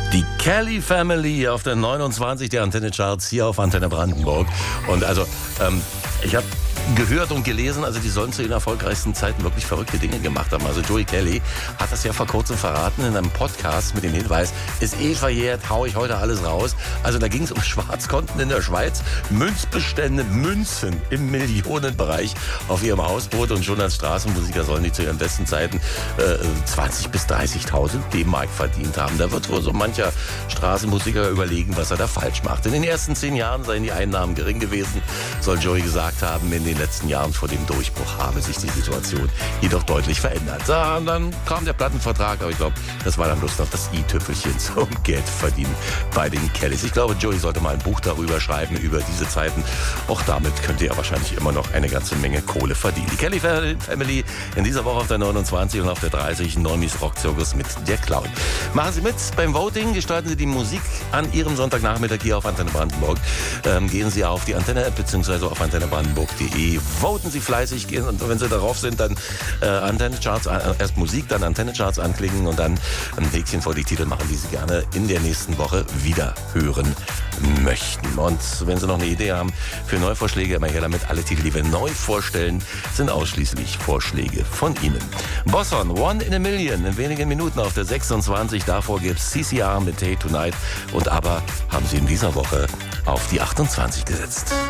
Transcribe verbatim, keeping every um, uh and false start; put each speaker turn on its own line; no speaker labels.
Die Kelly Family auf der neunundzwanzig der Antenne Charts hier auf Antenne Brandenburg. Und also, ähm, ich habe gehört und gelesen, also die sollen zu ihren erfolgreichsten Zeiten wirklich verrückte Dinge gemacht haben. Also Joey Kelly hat das ja vor kurzem verraten in einem Podcast mit dem Hinweis, ist eh verjährt, hau ich heute alles raus. Also da ging es um Schwarzkonten in der Schweiz, Münzbestände, Münzen im Millionenbereich auf ihrem Hausboot und schon als Straßenmusiker sollen die zu ihren besten Zeiten äh, zwanzigtausend bis dreißigtausend D-Mark verdient haben. Da wird wohl so mancher Straßenmusiker überlegen, was er da falsch macht. In den ersten zehn Jahren seien die Einnahmen gering gewesen, soll Joey gesagt haben. In den letzten Jahren vor dem Durchbruch habe sich die Situation jedoch deutlich verändert. Ja, und dann kam der Plattenvertrag, aber ich glaube, das war dann bloß noch das i-Tüpfelchen zum Geldverdienen bei den Kellys. Ich glaube, Joey sollte mal ein Buch darüber schreiben, über diese Zeiten. Auch damit könnte er wahrscheinlich immer noch eine ganze Menge Kohle verdienen. Die Kelly Family in dieser Woche auf der neunundzwanzig und auf der dreißig Neumis Rockzirkus mit der Clown. Machen Sie mit beim Voting, gestalten Sie die Musik an Ihrem Sonntagnachmittag hier auf Antenne Brandenburg. Ähm, gehen Sie auf die Antenne-App bzw. auf antenne brandenburg punkt de. Voten Sie fleißig, gehen und wenn Sie darauf sind, dann äh, Antenne Charts, äh, erst Musik, dann Antenne Charts anklicken und dann ein Häkchen vor die Titel machen, die Sie gerne in der nächsten Woche wieder hören möchten. Und wenn Sie noch eine Idee haben für Neuvorschläge, immer her damit. Alle Titel, die wir neu vorstellen, sind ausschließlich Vorschläge von Ihnen. Bosson, One in a Million, in wenigen Minuten auf der sechsundzwanzig. Davor gibt's C C R mit Hey Tonight und aber haben Sie in dieser Woche auf die achtundzwanzig gesetzt.